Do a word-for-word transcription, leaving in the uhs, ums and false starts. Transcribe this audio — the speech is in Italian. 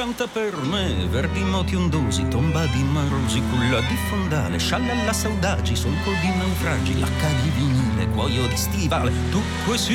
canta per me, verdi moti ondosi, tomba di marosi, culla di fondale, scialla alla saudagi, solco di naufragi, lacca di vinile, cuoio di stivale, tu puoi